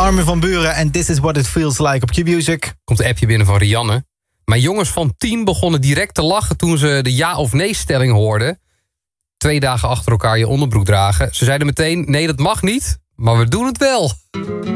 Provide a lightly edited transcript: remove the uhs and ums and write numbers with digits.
Armin van Buuren en This Is What It Feels Like op Q-Music. Komt een appje binnen van Rianne. Mijn jongens van 10 begonnen direct te lachen toen ze de ja- of nee-stelling hoorden. 2 dagen achter elkaar je onderbroek dragen. Ze zeiden meteen, nee, dat mag niet, maar we doen het wel.